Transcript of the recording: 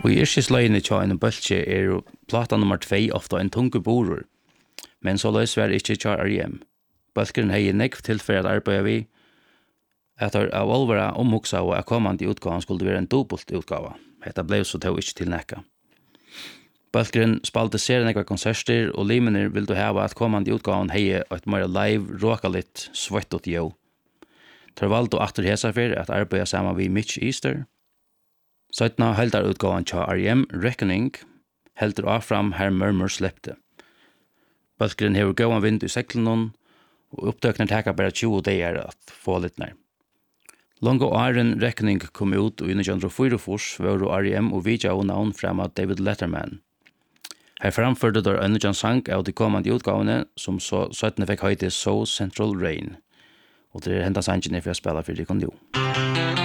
Og i yrkesløyene tja en bølge plata nummer 2 ofta en tunge borur, men så løs var ikke tja R.E.M. Bølgeren hei nekv tilfære at arbeida vi, at av olvera omhugsa og at kommande utgavan skulle være en dobbelt utgava. Hetta blev så tog ikke til nekka. Bølgeren spalte serien ekva konserter, og limener vil du hava at kommande utgavan hei et mer live, råkalit, svøttot jo. Tar valgt og atter hesafer at arbeida saman vi Mitch Easter. Søytna heldar utgavan tja R.E.M. Reckoning heldur affram her Murmur slepte. Bølgeren hever gåan vind i seklenon, og oppdøkner teka bare 20 dager at få litt nær. Longo åren Reckoning kom ut og i 1944 var R.E.M. og vidja og navn frem av David Letterman. Her framførte der en sang av de kommande utgavene som så 17 fikk høyde So Central Rain. Og det hentas sangen for å spille for de kunne jo.